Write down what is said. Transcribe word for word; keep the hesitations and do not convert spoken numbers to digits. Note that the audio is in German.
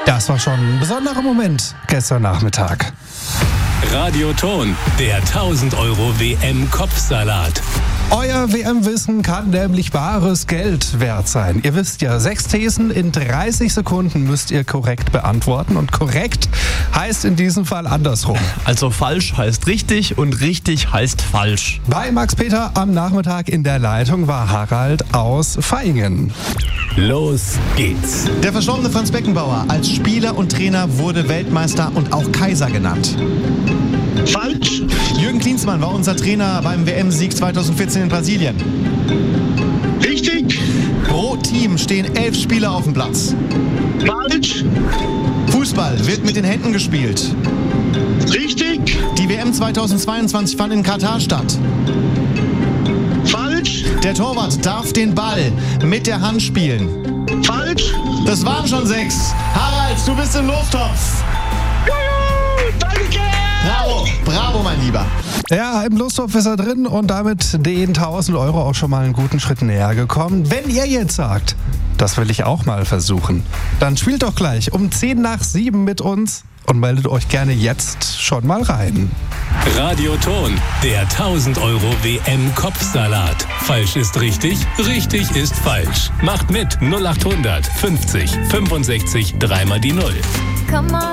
Das war schon ein besonderer Moment gestern Nachmittag. Radioton, der tausend Euro W M-Kopfsalat. Euer W M-Wissen kann nämlich bares Geld wert sein. Ihr wisst ja, sechs Thesen in dreißig Sekunden müsst ihr korrekt beantworten. Und korrekt heißt in diesem Fall andersrum. Also falsch heißt richtig und richtig heißt falsch. Bei Max Peter am Nachmittag in der Leitung war Harald aus Vaihingen. Los geht's. Der verstorbene Franz Beckenbauer als Spieler und Trainer wurde Weltmeister und auch Kaiser genannt. Falsch. Jürgen Klinsmann war unser Trainer beim W M-Sieg zweitausendvierzehn in Brasilien. Richtig. Pro Team stehen elf Spieler auf dem Platz. Falsch. Fußball wird mit den Händen gespielt. Richtig. Die W M zweitausendzweiundzwanzig fand in Katar statt. Falsch. Der Torwart darf den Ball mit der Hand spielen. Falsch. Das waren schon sechs. Harald, du bist im Lostopf. Juhu, danke. Bravo, bravo, mein Lieber. Ja, im Lostopf ist er drin und damit den tausend Euro auch schon mal einen guten Schritt näher gekommen. Wenn ihr jetzt sagt, das will ich auch mal versuchen, dann spielt doch gleich um zehn nach sieben mit uns und meldet euch gerne jetzt schon mal rein. Radioton, der tausend Euro W M-Kopfsalat. Falsch ist richtig, richtig ist falsch. Macht mit null acht hundert fünfzig fünfundsechzig dreimal die Null.